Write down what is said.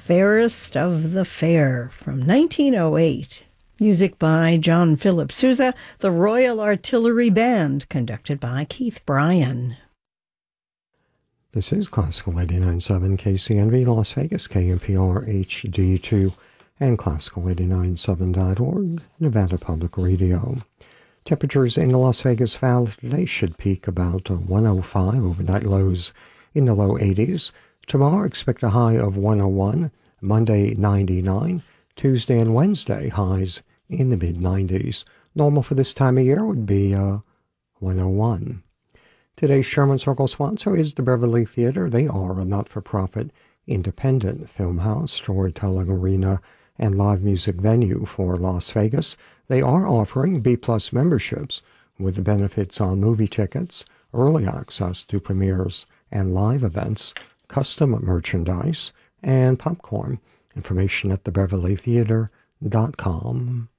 Fairest of the Fair from 1908. Music by John Philip Sousa, the Royal Artillery Band, conducted by Keith Bryan. This is Classical 89.7 KCNV Las Vegas, KNPR HD2, and Classical897.org, Nevada Public Radio. Temperatures in the Las Vegas Valley today should peak about 105, overnight lows in the low 80s. Tomorrow, expect a high of 101, Monday 99, Tuesday and Wednesday highs in the mid-90s. Normal for this time of year would be 101. Today's Sherman Circle sponsor is the Beverly Theater. They are a not-for-profit, independent film house, storytelling arena, and live music venue for Las Vegas. They are offering B-Plus memberships with benefits on movie tickets, early access to premieres and live events, custom merchandise, and popcorn. Information at thebeverlytheater.com.